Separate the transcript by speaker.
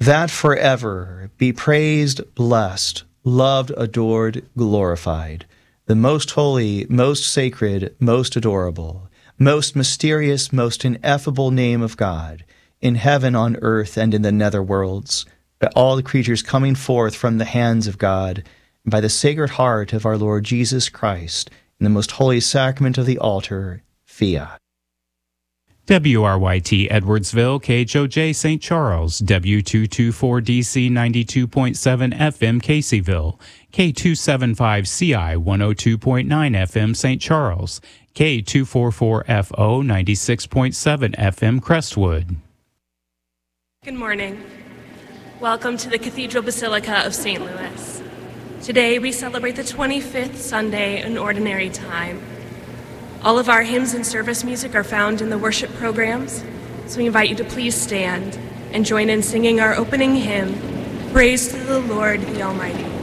Speaker 1: that forever be praised, blessed, loved, adored, glorified, the most holy, most sacred, most adorable, most mysterious, most ineffable name of God, in heaven, on earth, and in the nether worlds, by all the creatures coming forth from the hands of God, and by the Sacred Heart of our Lord Jesus Christ, in the most holy sacrament of the altar, fiat.
Speaker 2: WRYT Edwardsville, KHOJ St. Charles, W224DC 92.7 FM Caseyville, K275CI 102.9 FM St. Charles, K244FO 96.7 FM Crestwood.
Speaker 3: Good morning. Welcome to the Cathedral Basilica of St. Louis. Today we celebrate the 25th Sunday in Ordinary Time. All of our hymns and service music are found in the worship programs, so we invite you to please stand and join in singing our opening hymn, Praise to the Lord the Almighty.